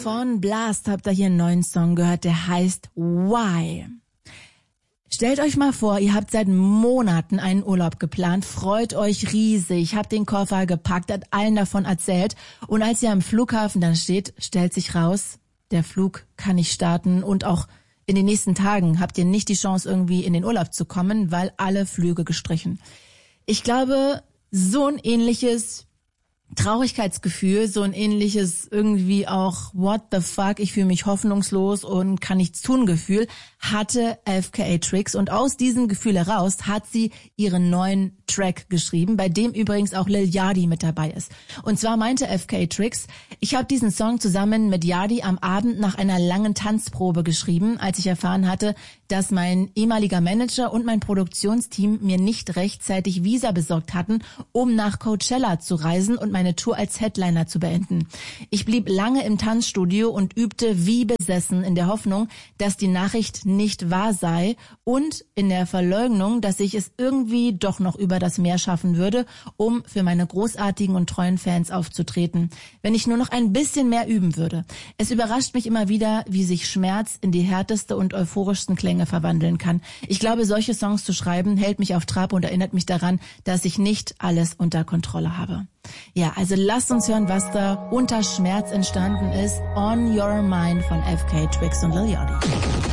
Von Blast habt ihr hier einen neuen Song gehört, der heißt Why. Stellt euch mal vor, ihr habt seit Monaten einen Urlaub geplant, freut euch riesig, habt den Koffer gepackt, habt allen davon erzählt und als ihr am Flughafen dann steht, stellt sich raus, der Flug kann nicht starten und auch in den nächsten Tagen habt ihr nicht die Chance, irgendwie in den Urlaub zu kommen, weil alle Flüge gestrichen. Ich glaube, so ein ähnliches Traurigkeitsgefühl, so ein ähnliches irgendwie auch what the fuck, ich fühle mich hoffnungslos und kann nichts tun Gefühl, hatte FKA Twigs und aus diesem Gefühl heraus hat sie ihren neuen Track geschrieben, bei dem übrigens auch Lil Yachty mit dabei ist. Und zwar meinte FKA Twigs, ich habe diesen Song zusammen mit Yachty am Abend nach einer langen Tanzprobe geschrieben, als ich erfahren hatte, dass mein ehemaliger Manager und mein Produktionsteam mir nicht rechtzeitig Visa besorgt hatten, um nach Coachella zu reisen und meine Tour als Headliner zu beenden. Ich blieb lange im Tanzstudio und übte wie besessen in der Hoffnung, dass die Nachricht nicht wahr sei und in der Verleugnung, dass ich es irgendwie doch noch über das Meer schaffen würde, um für meine großartigen und treuen Fans aufzutreten. Wenn ich nur noch ein bisschen mehr üben würde. Es überrascht mich immer wieder, wie sich Schmerz in die härteste und euphorischsten Klänge verwandeln kann. Ich glaube, solche Songs zu schreiben, hält mich auf Trab und erinnert mich daran, dass ich nicht alles unter Kontrolle habe. Ja, also lasst uns hören, was da unter Schmerz entstanden ist. On Your Mind von FKA Twigs und Lil Yachty.